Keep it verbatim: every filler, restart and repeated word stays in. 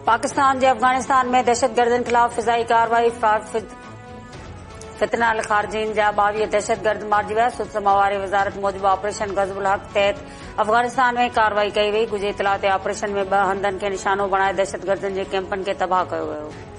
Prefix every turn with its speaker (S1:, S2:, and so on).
S1: पाकिस्तान जे अफगानिस्तान में दहशतगर्दनि ख़िलाफ़ फिज़ाई कार्रवाई फितनाल ख़ारजीन जा ॿावीह दहशतगर्द मारिजी विया। सुत्रमा वारे वज़ारत मूजिब ऑपरेशन गज़बुल हक़ तहत अफगानिस्तान में कार्रवाई कई वई। गुझे इतला ते ऑपरेशन में ॿ हंधनि खे निशानो बणाए दहशतगर्दनि जे कैंपनि खे तबाह कयो वियो।